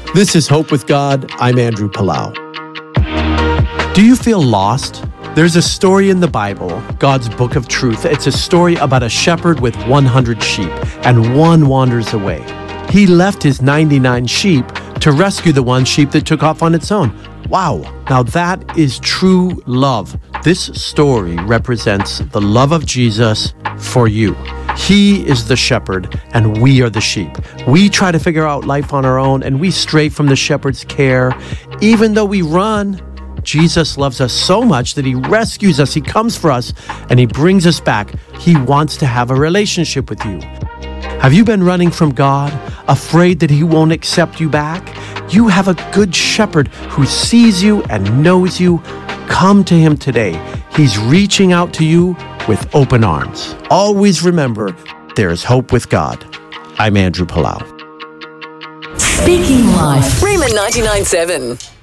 This is Hope with God. I'm Andrew Palau. Do you feel lost? There's a story in the Bible, God's book of truth. It's a story about a shepherd with 100 sheep, and one wanders away. He left his 99 sheep to rescue the one sheep that took off on its own. Wow. Now that is true love. This story represents the love of Jesus for you. He is the shepherd and we are the sheep. We try to figure out life on our own and we stray from the shepherd's care. Even though we run, Jesus loves us so much that he rescues us, he comes for us, and he brings us back. He wants to have a relationship with you. Have you been running from God, afraid that he won't accept you back? You have a good shepherd who sees you and knows you. Come to him today. He's reaching out to you with open arms. Always remember, there is hope with God. I'm Andrew Palau. Speaking Life. Rhema 99.7.